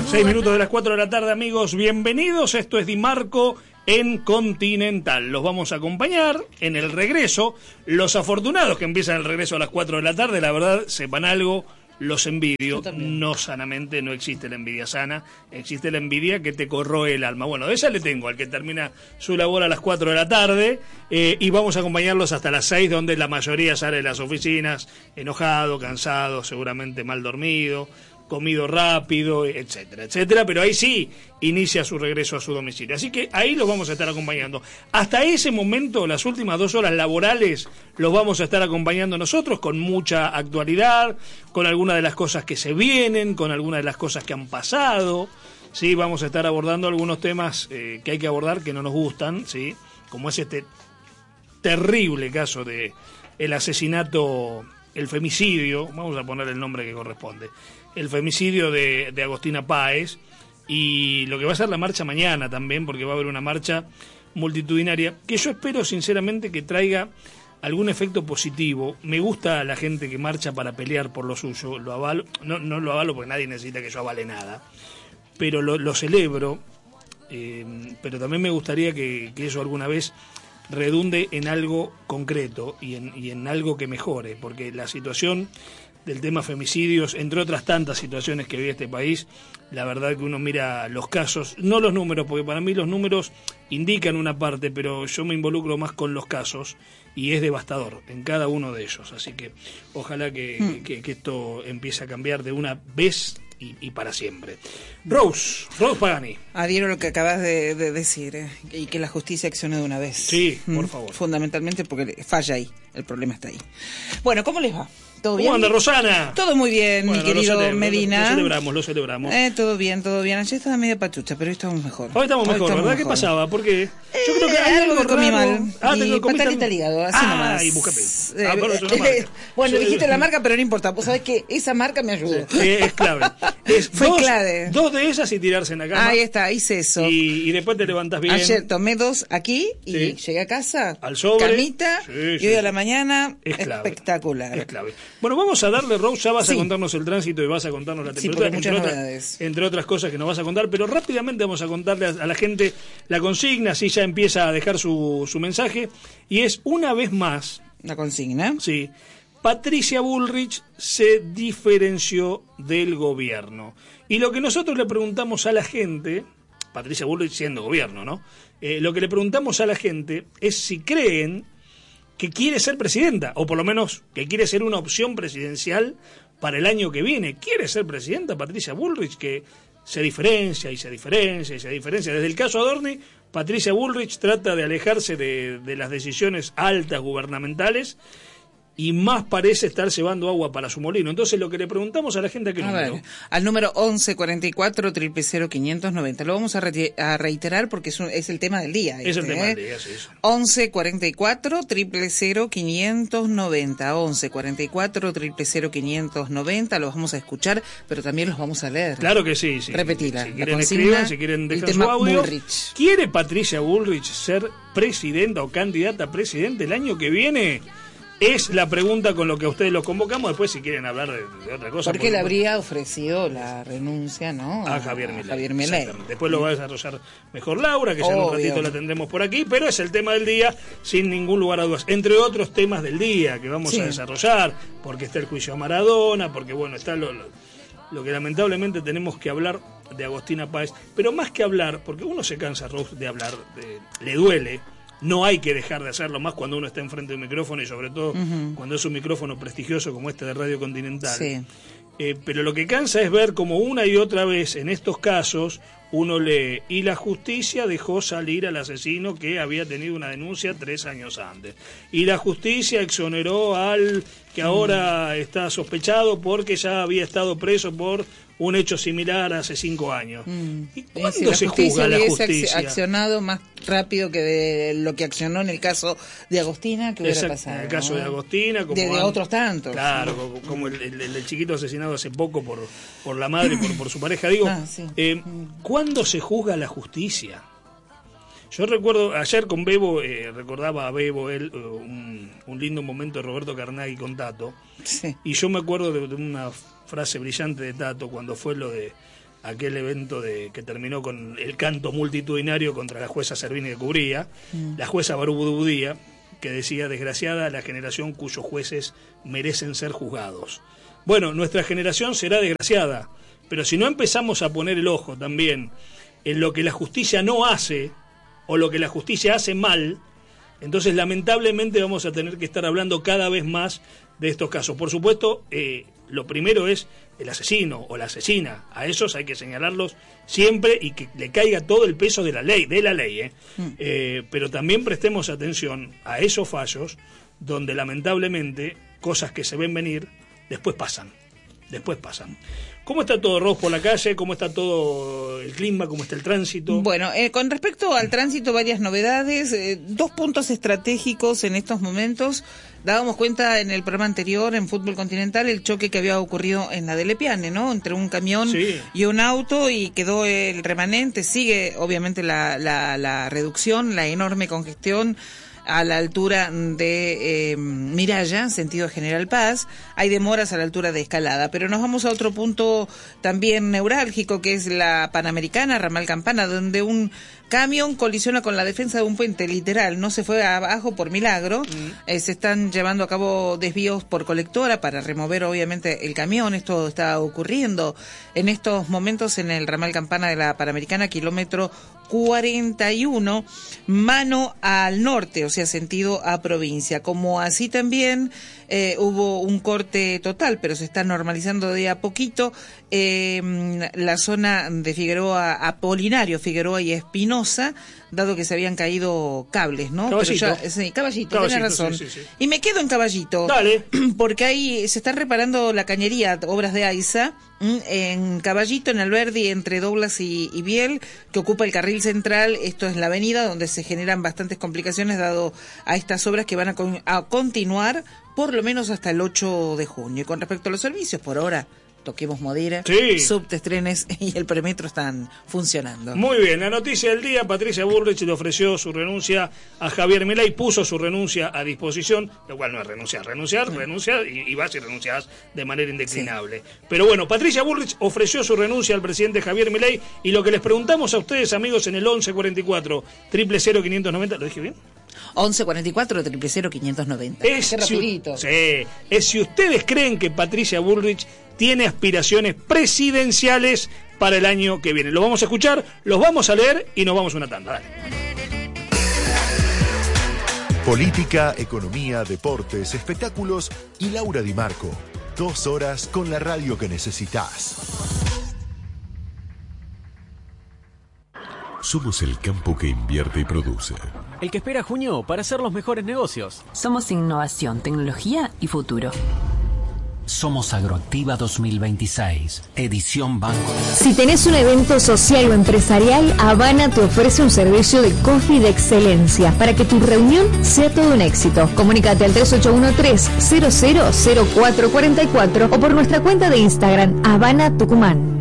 6 minutos de las 4 de la tarde, amigos. Bienvenidos. Esto es Di Marco en Continental. Los vamos a acompañar en el regreso. Los afortunados que empiezan el regreso a las 4 de la tarde, la verdad, sepan algo, los envidio. No sanamente, no existe la envidia sana. Existe la envidia que te corroe el alma. Bueno, de esa le tengo al que termina su labor a las 4 de la tarde. Y vamos a acompañarlos hasta las 6, donde la mayoría sale de las oficinas enojado, cansado, seguramente mal dormido, comido rápido, etcétera, etcétera, pero ahí sí inicia su regreso a su domicilio. Así que ahí los vamos a estar acompañando. Hasta ese momento, las últimas 2 horas laborales, los vamos a estar acompañando nosotros con mucha actualidad, con algunas de las cosas que se vienen, con algunas de las cosas que han pasado. Sí, vamos a estar abordando algunos temas que hay que abordar que no nos gustan, sí, como es este terrible caso de el asesinato, el femicidio, vamos a poner el nombre que corresponde, el femicidio de Agostina Páez, y lo que va a ser la marcha mañana también, porque va a haber una marcha multitudinaria, que yo espero sinceramente que traiga algún efecto positivo. Me gusta la gente que marcha para pelear por lo suyo, lo avalo, no lo avalo porque nadie necesita que yo avale nada, pero lo celebro, pero también me gustaría que eso alguna vez redunde en algo concreto y en algo que mejore, porque la situación del tema femicidios, entre otras tantas situaciones que vive este país, la verdad que uno mira los casos, no los números, porque para mí los números indican una parte, pero yo me involucro más con los casos y es devastador en cada uno de ellos. Así que ojalá que esto empiece a cambiar de una vez y para siempre. Rose Pagani. Adhiero a lo que acabas de decir, y que la justicia accione de una vez. Sí, por favor. Fundamentalmente porque falla ahí, el problema está ahí. Bueno, ¿cómo les va? ¿Todo bien? ¿Cómo anda, Rosana? Todo muy bien, bueno, mi querido Medina. Lo celebramos. Todo bien. Ayer estaba media pachucha, pero hoy estamos mejor. Hoy estamos mejor, ¿verdad? ¿Qué pasaba? Porque yo creo que hay algo que comí mal. Y patalita al hígado, así nomás. Y buscapé. Bueno, dijiste la marca, pero no importa. Vos sabés que esa marca me ayudó. Es clave. Fue clave. 2 de esas y tirarse en la cama. Ahí está, hice eso. Y después te levantás bien. Ayer tomé 2 aquí y llegué a casa. Al sobre. Camita. Y hoy a la mañana. Es clave. Espectacular. Es clave. Bueno, vamos a darle, Rose, ya vas a contarnos el tránsito y vas a contarnos la temperatura, entre otras cosas que nos vas a contar, pero rápidamente vamos a contarle a la gente la consigna, así ya empieza a dejar su mensaje, y es una vez más... ¿La consigna? Sí. Patricia Bullrich se diferenció del gobierno. Y lo que nosotros le preguntamos a la gente, Patricia Bullrich siendo gobierno, ¿no? Lo que le preguntamos a la gente es si creen que quiere ser presidenta, o por lo menos que quiere ser una opción presidencial para el año que viene. ¿Quiere ser presidenta Patricia Bullrich, que se diferencia? Desde el caso Adorni, Patricia Bullrich trata de alejarse de las decisiones altas gubernamentales y más parece estar llevando agua para su molino. Entonces lo que le preguntamos a la gente, ¿a qué número? Ver, al número 1144 000 590. Lo vamos a reiterar porque es el tema del día. Es el tema del día, sí. 1144 000 590. 1144 000 590. Los vamos a escuchar, pero también los vamos a leer. Claro que sí. Repetila. Si quieren escriban, si quieren dejar su audio. Bullrich. ¿Quiere Patricia Bullrich ser presidenta o candidata a presidente el año que viene? Es la pregunta con lo que a ustedes los convocamos. Después, si quieren hablar de otra cosa. Porque le habría ofrecido la renuncia, ¿no? A Javier Milei. Después lo va a desarrollar mejor Laura, que ya en un ratito la tendremos por aquí. Pero es el tema del día, sin ningún lugar a dudas. Entre otros temas del día que vamos a desarrollar. Porque está el juicio a Maradona. Porque, bueno, está lo que lamentablemente tenemos que hablar de Agostina Páez. Pero más que hablar, porque uno se cansa, Rose, de hablar, le duele. No hay que dejar de hacerlo, más cuando uno está enfrente de un micrófono y sobre todo cuando es un micrófono prestigioso como este de Radio Continental. Sí. Pero lo que cansa es ver como una y otra vez en estos casos uno lee y la justicia dejó salir al asesino que había tenido una denuncia 3 años antes. Y la justicia exoneró al que ahora está sospechado porque ya había estado preso por un hecho similar hace 5 años. ¿Y cuándo se juzga la justicia? Accionado más rápido que de lo que accionó en el caso de Agostina, que hubiera pasado. En el caso de Agostina, como de otros tantos. Claro, como el chiquito asesinado hace poco por la madre, por su pareja. Digo, ¿cuándo se juzga la justicia? Yo recuerdo, ayer con Bebo, recordaba a Bebo un lindo momento de Roberto Carnaghi con Tato, y yo me acuerdo de una frase brillante de Tato cuando fue lo de aquel evento que terminó con el canto multitudinario contra la jueza Servini que cubría, la jueza Barubudía, que decía: desgraciada la generación cuyos jueces merecen ser juzgados. Bueno, nuestra generación será desgraciada, pero si no empezamos a poner el ojo también en lo que la justicia no hace, o lo que la justicia hace mal, entonces lamentablemente vamos a tener que estar hablando cada vez más de estos casos. Por supuesto, lo primero es el asesino o la asesina. A esos hay que señalarlos siempre y que le caiga todo el peso de la ley, pero también prestemos atención a esos fallos donde lamentablemente cosas que se ven venir después pasan. ¿Cómo está todo, Ros, por la calle? ¿Cómo está todo el clima? ¿Cómo está el tránsito? Bueno, con respecto al tránsito, varias novedades. 2 puntos estratégicos en estos momentos. Dábamos cuenta en el programa anterior, en Fútbol Continental, el choque que había ocurrido en la de Lepiane, ¿no? Entre un camión y un auto, y quedó el remanente. Sigue, obviamente, la reducción, la enorme congestión a la altura de Miraya, sentido General Paz. Hay demoras a la altura de Escalada, pero nos vamos a otro punto también neurálgico, que es la Panamericana, Ramal Campana, donde un camión colisiona con la defensa de un puente, literal, no se fue abajo por milagro. Se están llevando a cabo desvíos por colectora para remover obviamente el camión. Esto está ocurriendo en estos momentos en el Ramal Campana de la Panamericana, kilómetro 41, mano al norte, o sea, sentido a provincia. Como así también hubo un corte total, pero se está normalizando de a poquito la zona de Figueroa, Apolinario, Figueroa y Espinosa, dado que se habían caído cables, ¿no? Caballito. Pero ya, sí, Caballito, tenés razón. Sí. Y me quedo en Caballito. Dale. Porque ahí se están reparando la cañería, obras de AISA, en Caballito, en Alberdi, entre Douglas y Biel, que ocupa el carril central. Esto es la avenida donde se generan bastantes complicaciones dado a estas obras que van a continuar por lo menos hasta el 8 de junio. Y con respecto a los servicios, por ahora, toquemos madera, subtes, trenes y el premetro están funcionando. Muy bien, la noticia del día: Patricia Bullrich le ofreció su renuncia a Javier Milei, puso su renuncia a disposición, lo cual no es renunciar y vas y renunciás de manera indeclinable. Sí. Pero bueno, Patricia Bullrich ofreció su renuncia al presidente Javier Milei, y lo que les preguntamos a ustedes, amigos, en el 1144 000 590, ¿lo dije bien? 1144 000 590. Qué rapidito. Es si ustedes creen que Patricia Bullrich tiene aspiraciones presidenciales para el año que viene. Lo vamos a escuchar, los vamos a leer y nos vamos a una tanda. Dale. Política, economía, deportes, espectáculos y Laura Di Marco. 2 horas con la radio que necesitas. Somos el campo que invierte y produce. El que espera junio para hacer los mejores negocios. Somos innovación, tecnología y futuro. Somos Agroactiva 2026, edición Banco. Si tenés un evento social o empresarial, Habana te ofrece un servicio de coffee de excelencia para que tu reunión sea todo un éxito. Comunícate al 3813-000444 o por nuestra cuenta de Instagram, Habana Tucumán.